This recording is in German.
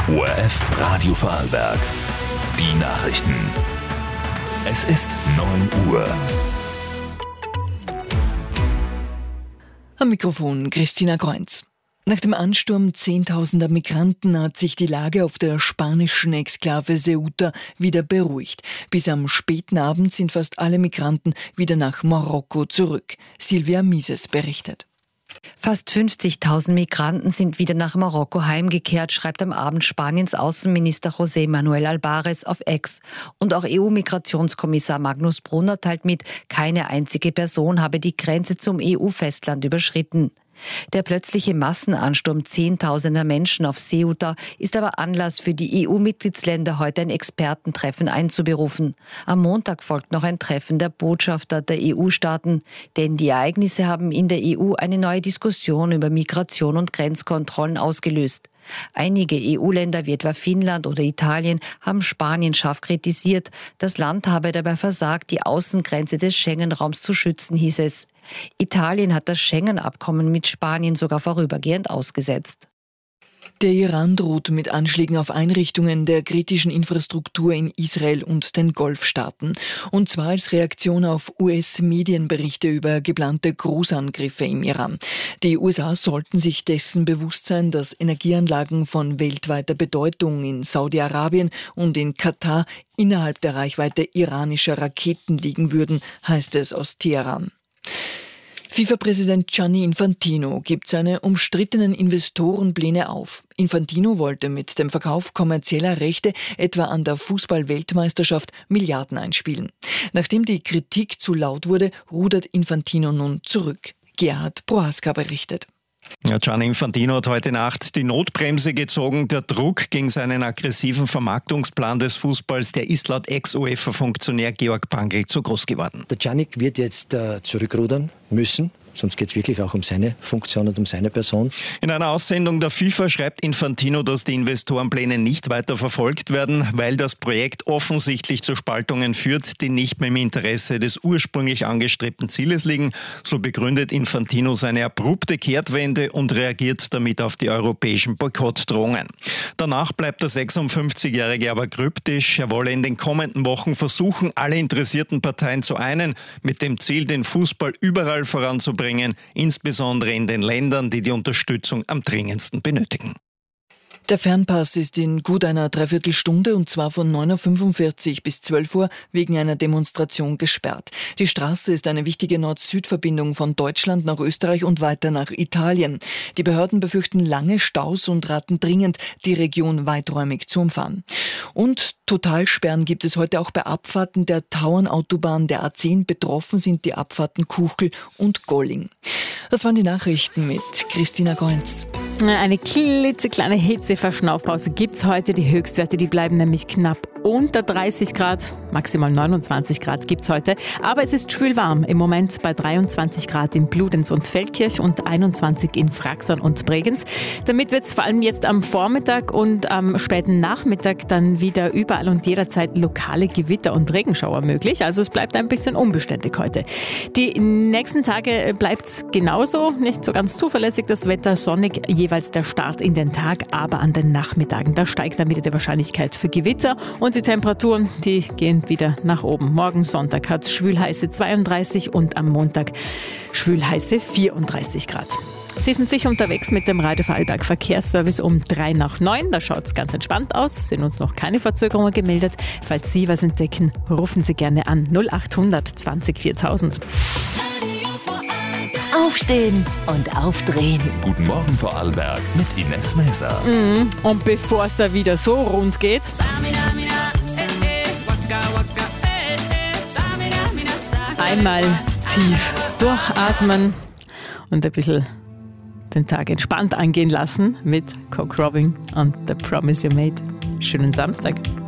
ORF Radio Vorarlberg. Die Nachrichten. Es ist 9 Uhr. Am Mikrofon Christina Kreunz. Nach dem Ansturm zehntausender Migranten hat sich die Lage auf der spanischen Exklave Ceuta wieder beruhigt. Bis am späten Abend sind fast alle Migranten wieder nach Marokko zurück. Silvia Mises berichtet. Fast 50.000 Migranten sind wieder nach Marokko heimgekehrt, schreibt am Abend Spaniens Außenminister José Manuel Albares auf X. Und auch EU-Migrationskommissar Magnus Brunner teilt mit, keine einzige Person habe die Grenze zum EU-Festland überschritten. Der plötzliche Massenansturm zehntausender Menschen auf Ceuta ist aber Anlass für die EU-Mitgliedsländer, heute ein Expertentreffen einzuberufen. Am Montag folgt noch ein Treffen der Botschafter der EU-Staaten, denn die Ereignisse haben in der EU eine neue Diskussion über Migration und Grenzkontrollen ausgelöst. Einige EU-Länder wie etwa Finnland oder Italien haben Spanien scharf kritisiert. Das Land habe dabei versagt, die Außengrenze des Schengen-Raums zu schützen, hieß es. Italien hat das Schengen-Abkommen mit Spanien sogar vorübergehend ausgesetzt. Der Iran droht mit Anschlägen auf Einrichtungen der kritischen Infrastruktur in Israel und den Golfstaaten. Und zwar als Reaktion auf US-Medienberichte über geplante Großangriffe im Iran. Die USA sollten sich dessen bewusst sein, dass Energieanlagen von weltweiter Bedeutung in Saudi-Arabien und in Katar innerhalb der Reichweite iranischer Raketen liegen würden, heißt es aus Teheran. FIFA-Präsident Gianni Infantino gibt seine umstrittenen Investorenpläne auf. Infantino wollte mit dem Verkauf kommerzieller Rechte etwa an der Fußball-Weltmeisterschaft Milliarden einspielen. Nachdem die Kritik zu laut wurde, rudert Infantino nun zurück. Gerhard Prohaska berichtet. Gianni Infantino hat heute Nacht die Notbremse gezogen. Der Druck gegen seinen aggressiven Vermarktungsplan des Fußballs, der ist laut Ex-UEFA-Funktionär Georg Bangl zu groß geworden. Der Gianni wird jetzt zurückrudern müssen. Sonst geht es wirklich auch um seine Funktion und um seine Person. In einer Aussendung der FIFA schreibt Infantino, dass die Investorenpläne nicht weiter verfolgt werden, weil das Projekt offensichtlich zu Spaltungen führt, die nicht mehr im Interesse des ursprünglich angestrebten Zieles liegen. So begründet Infantino seine abrupte Kehrtwende und reagiert damit auf die europäischen Boykottdrohungen. Danach bleibt der 56-Jährige aber kryptisch. Er wolle in den kommenden Wochen versuchen, alle interessierten Parteien zu einen, mit dem Ziel, den Fußball überall voranzubringen, insbesondere in den Ländern, die die Unterstützung am dringendsten benötigen. Der Fernpass ist in gut einer Dreiviertelstunde und zwar von 9.45 Uhr bis 12 Uhr wegen einer Demonstration gesperrt. Die Straße ist eine wichtige Nord-Süd-Verbindung von Deutschland nach Österreich und weiter nach Italien. Die Behörden befürchten lange Staus und raten dringend, die Region weiträumig zu umfahren. Und Totalsperren gibt es heute auch bei Abfahrten der Tauernautobahn der A10. Betroffen sind die Abfahrten Kuchel und Golling. Das waren die Nachrichten mit Christina Kreunz. Eine klitzekleine Hitzeverschnaufpause gibt es heute. Die Höchstwerte, die bleiben nämlich knapp unter 30 Grad. Maximal 29 Grad gibt es heute. Aber es ist schwül warm. Im Moment bei 23 Grad in Bludenz und Feldkirch und 21 in Fraxern und Bregenz. Damit wird es vor allem jetzt am Vormittag und am späten Nachmittag dann wieder überall und jederzeit lokale Gewitter und Regenschauer möglich. Also es bleibt ein bisschen unbeständig heute. Die nächsten Tage bleibt es genauso. Nicht so ganz zuverlässig das Wetter, sonnig jeweils der Start in den Tag, aber an den Nachmittagen, da steigt dann wieder die Wahrscheinlichkeit für Gewitter und die Temperaturen, die gehen wieder nach oben. Morgen Sonntag hat es schwülheiße 32 und am Montag schwülheiße 34 Grad. Sie sind sicher unterwegs mit dem Radio Vorarlberg Verkehrsservice um 8:03. Da schaut es ganz entspannt aus, sind uns noch keine Verzögerungen gemeldet. Falls Sie was entdecken, rufen Sie gerne an 0800 20 4000. Aufstehen und aufdrehen. Guten Morgen Vorarlberg mit Ines Mäser. Und bevor es da wieder so rund geht, einmal tief durchatmen und ein bisschen den Tag entspannt angehen lassen mit Coke Robin und The Promise You Made. Schönen Samstag.